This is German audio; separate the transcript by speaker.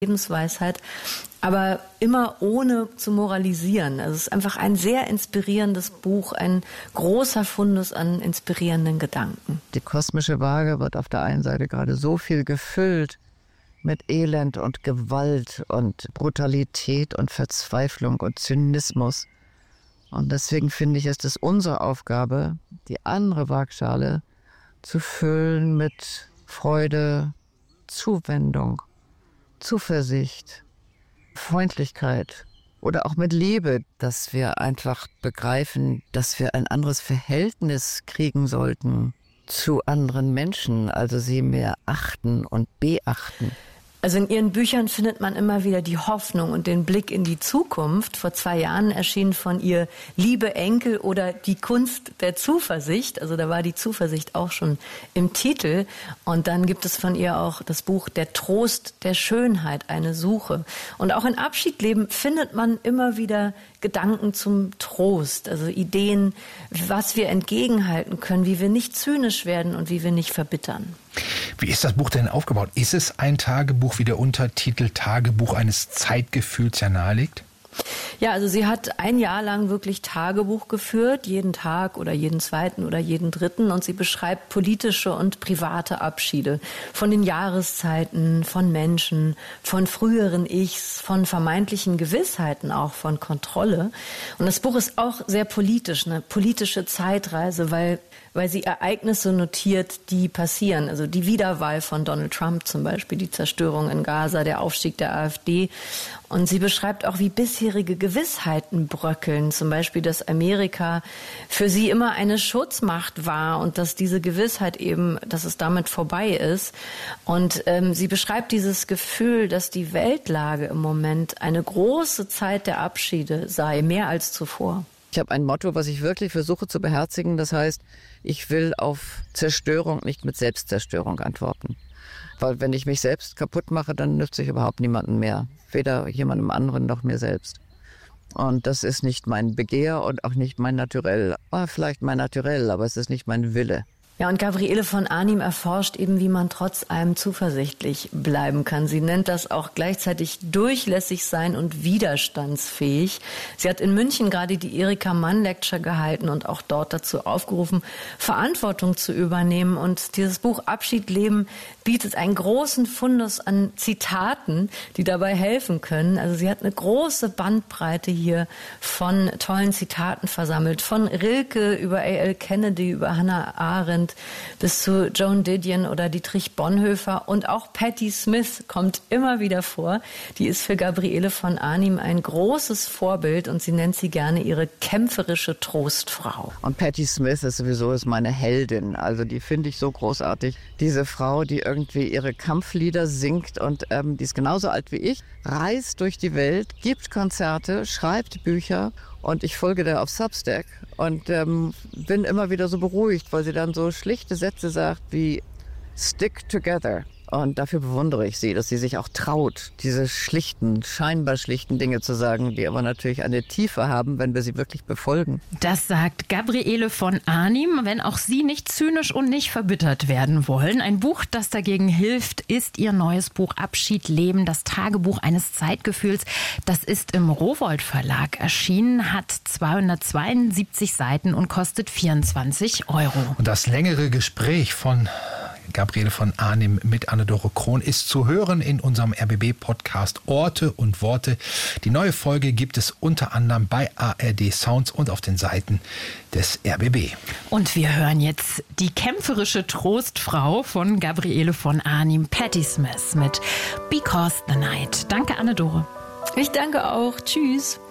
Speaker 1: Lebensweisheit, aber immer ohne zu moralisieren. Also es ist einfach ein sehr inspirierendes Buch, ein großer Fundus an inspirierenden Gedanken.
Speaker 2: Die kosmische Waage wird auf der einen Seite gerade so viel gefüllt mit Elend und Gewalt und Brutalität und Verzweiflung und Zynismus. Und deswegen finde ich, ist es unsere Aufgabe, die andere Waagschale zu füllen mit Freude, Zuwendung, Zuversicht, Freundlichkeit oder auch mit Liebe, dass wir einfach begreifen, dass wir ein anderes Verhältnis kriegen sollten zu anderen Menschen, also sie mehr achten und beachten.
Speaker 1: Also in ihren Büchern findet man immer wieder die Hoffnung und den Blick in die Zukunft. Vor 2 Jahren erschien von ihr Liebe Enkel oder die Kunst der Zuversicht. Also da war die Zuversicht auch schon im Titel. Und dann gibt es von ihr auch das Buch Der Trost der Schönheit, eine Suche. Und auch in Abschiedleben findet man immer wieder Gedanken zum Trost, also Ideen, was wir entgegenhalten können, wie wir nicht zynisch werden und wie wir nicht verbittern.
Speaker 3: Wie ist das Buch denn aufgebaut? Ist es ein Tagebuch, wie der Untertitel Tagebuch eines Zeitgefühls ja nahelegt?
Speaker 1: Ja, also sie hat 1 Jahr lang wirklich Tagebuch geführt, jeden Tag oder jeden zweiten oder jeden dritten. Und sie beschreibt politische und private Abschiede von den Jahreszeiten, von Menschen, von früheren Ichs, von vermeintlichen Gewissheiten, auch von Kontrolle. Und das Buch ist auch sehr politisch, eine politische Zeitreise, weil sie Ereignisse notiert, die passieren. Also die Wiederwahl von Donald Trump zum Beispiel, die Zerstörung in Gaza, der Aufstieg der AfD. Und sie beschreibt auch, wie bisherige Gewissheiten bröckeln. Zum Beispiel, dass Amerika für sie immer eine Schutzmacht war und dass diese Gewissheit eben, dass es damit vorbei ist. Und sie beschreibt dieses Gefühl, dass die Weltlage im Moment eine große Zeit der Abschiede sei, mehr als zuvor.
Speaker 2: Ich habe ein Motto, was ich wirklich versuche zu beherzigen. Das heißt, ich will auf Zerstörung nicht mit Selbstzerstörung antworten. Weil wenn ich mich selbst kaputt mache, dann nützt sich überhaupt niemandem mehr. Weder jemandem anderen noch mir selbst. Und das ist nicht mein Begehr und auch nicht mein Naturell. Vielleicht mein Naturell, aber es ist nicht mein Wille.
Speaker 1: Ja, und Gabriele von Arnim erforscht eben, wie man trotz allem zuversichtlich bleiben kann. Sie nennt das auch gleichzeitig durchlässig sein und widerstandsfähig. Sie hat in München gerade die Erika Mann Lecture gehalten und auch dort dazu aufgerufen, Verantwortung zu übernehmen. Und dieses Buch Abschiedleben bietet einen großen Fundus an Zitaten, die dabei helfen können. Also sie hat eine große Bandbreite hier von tollen Zitaten versammelt. Von Rilke über A.L. Kennedy, über Hannah Arendt, bis zu Joan Didion oder Dietrich Bonhoeffer. Und auch Patti Smith kommt immer wieder vor. Die ist für Gabriele von Arnim ein großes Vorbild und sie nennt sie gerne ihre kämpferische Trostfrau.
Speaker 2: Und Patti Smith ist sowieso meine Heldin. Also die finde ich so großartig. Diese Frau, die irgendwie ihre Kampflieder singt und die ist genauso alt wie ich, reist durch die Welt, gibt Konzerte, schreibt Bücher. Und ich folge der auf Substack und bin immer wieder so beruhigt, weil sie dann so schlichte Sätze sagt wie Stick together. Und dafür bewundere ich sie, dass sie sich auch traut, diese schlichten, scheinbar schlichten Dinge zu sagen, die aber natürlich eine Tiefe haben, wenn wir sie wirklich befolgen.
Speaker 4: Das sagt Gabriele von Arnim, wenn auch Sie nicht zynisch und nicht verbittert werden wollen. Ein Buch, das dagegen hilft, ist ihr neues Buch Abschiedleben, das Tagebuch eines Zeitgefühls. Das ist im Rowohlt Verlag erschienen, hat 272 Seiten und kostet 24 €.
Speaker 3: Und das längere Gespräch von Gabriele von Arnim mit Anne-Dore Krohn ist zu hören in unserem RBB-Podcast Orte und Worte. Die neue Folge gibt es unter anderem bei ARD Sounds und auf den Seiten des RBB.
Speaker 4: Und wir hören jetzt die kämpferische Trostfrau von Gabriele von Arnim, Patti Smith mit Because the Night. Danke, Anne-Dore.
Speaker 1: Ich danke auch. Tschüss.